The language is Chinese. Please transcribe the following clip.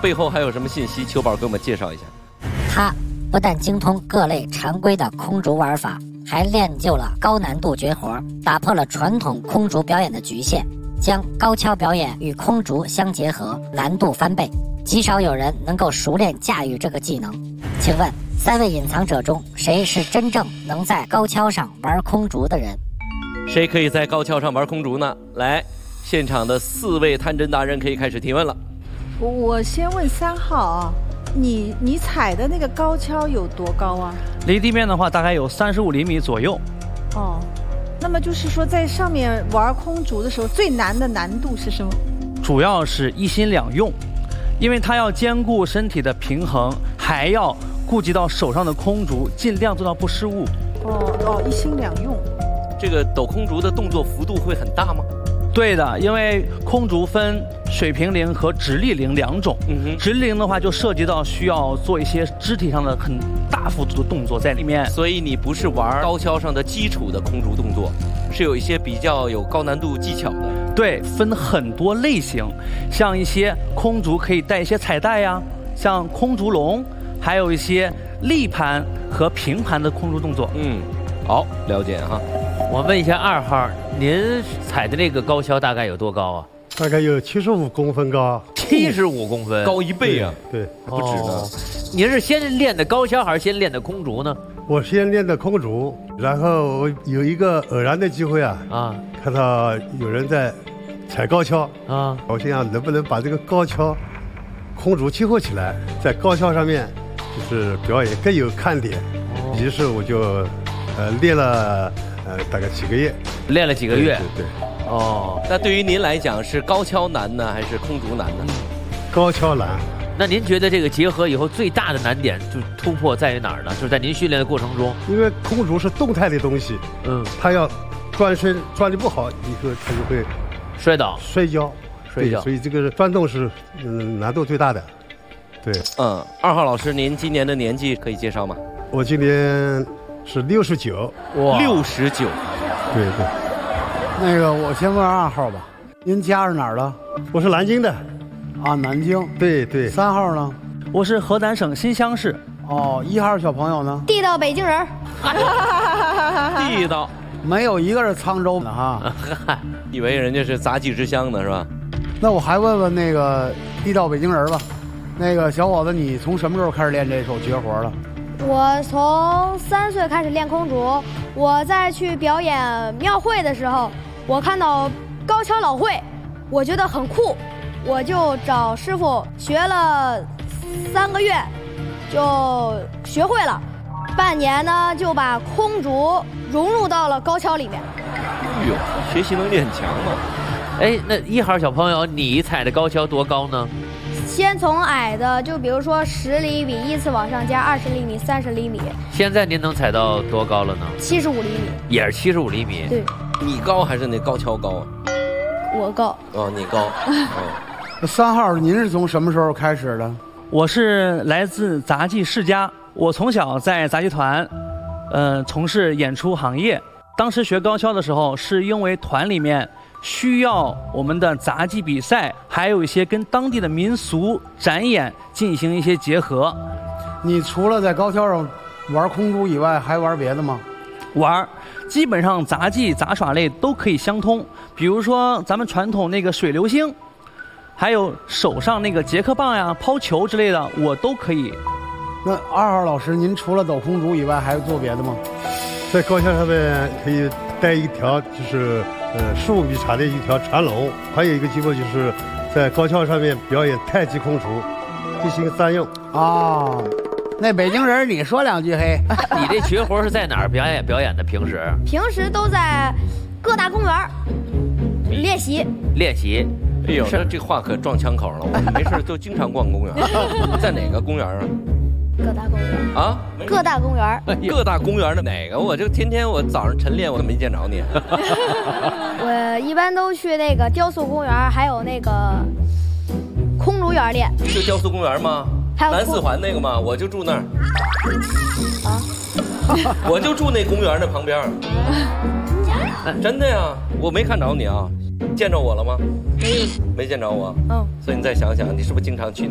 背后还有什么信息？秋宝给我们介绍一下。 他不但精通各类常规的空竹玩法，还练就了高难度绝活，打破了传统空竹表演的局限，将高跷表演与空竹相结合，难度翻倍，极少有人能够熟练驾驭这个技能。请问3位隐藏者中，谁是真正能在高跷上玩空竹的人？ 谁可以在高跷上玩空竹呢？来，现场的4位探针达人可以开始提问了。 我先问3号啊，你踩的那个高跷有多高啊？ 离地面的话，大概有35厘米左右。 哦，那么就是说，在上面玩空竹的时候，最难的难度是什么？ 主要是一心两用，因为它要兼顾身体的平衡，还要顾及到手上的空竹，尽量做到不失误。 一心两用。 这个抖空竹的动作幅度会很大吗？ 对的，因为空竹分水平铃和直立铃2种。直立铃的话就涉及到需要做一些肢体上的很大幅度的动作在里面。 所以你不是玩高跷上的基础的空竹动作，是有一些比较有高难度技巧的。 对，分很多类型，像一些空竹可以带一些彩带呀，像空竹龙，还有一些立盘和平盘的空竹动作。 好，了解哈。 我问一下2号，您踩的那个高跷大概有多高啊？ 大概有75公分高。 75公分， 高1倍啊！ 对， 不止呢。 你是先练的高跷还是先练的空竹呢？ 我先练的空竹，然后我有一个偶然的机会看到有人在踩高跷我心想能不能把这个高跷空竹结合起来，在高跷上面就是表演更有看点。于是我就练了大概几个月。 练了几个月？ 对。 那对于您来讲是高跷难呢，还是空竹难呢？ 高跷难。 那您觉得这个结合以后最大的难点就突破在于哪儿呢？就是在您训练的过程中， 因为空竹是动态的东西，它要转身转得不好，以后它就会摔跤。 所以这个转动是难度最大的。对。 2号老师，您今年的年纪可以介绍吗？ 我今年是69。 哇，69。 对。 那个，我先问2号吧，您家是哪儿的？ 我是南京的。 南京。 对。 3号呢？ 我是河南省新乡市。 1号小朋友呢？ 地道北京人。 地道。 没有一个是沧州的哈。 以为人家是杂技之乡呢，是吧？ 那我还问问那个地道北京人吧。那个小伙子，你从什么时候开始练这手绝活的？ 我从3岁开始练空竹。我在去表演庙会的时候，我看到高跷老会，我觉得很酷，我就找师傅学了3个月，就学会了。半年呢，就把空竹融入到了高跷里面。 学习能力很强嘛。 那1号小朋友，你踩的高跷多高呢？ 先从矮的，就比如说10厘米，依次往上加20厘米、30厘米。 现在您能踩到多高了呢 ？75厘米。 也是75厘米。 对。 你高还是那高跷高啊？ 我高。 你高。 那3号，您是从什么时候开始的？ 我是来自杂技世家，我从小在杂技团，从事演出行业。当时学高跷的时候，是因为团里面需要我们的杂技比赛，还有一些跟当地的民俗展演进行一些结合。 你除了在高跷上玩空竹以外，还玩别的吗？ 玩，基本上杂技杂耍类都可以相通。比如说咱们传统那个水流星，还有手上那个杰克棒呀、抛球之类的，我都可以。 那2号老师，您除了抖空竹以外，还做别的吗？ 在高跷上面可以带一条就是15米长的一条传龙，还有一个机会就是在高跷上面表演太极空竹，一心3用。 那北京人，你说2句嘿。 你这绝活是在哪儿表演的？平时都在各大公园练习。 哎呦，这话可撞枪口了。我们没事都经常逛公园。在哪个公园啊？ 各大公园啊， 各大公园， 各大公园的哪个？我就天天我早上晨练，我都没见着你。 我一般都去那个雕塑公园，还有那个空竹园练。 就雕塑公园吗？ 还有南4环那个吗？我就住那儿。我就住那公园的旁边。真的呀，我没看着你啊。见着我了吗？没见着我。所以你再想想，你是不是经常去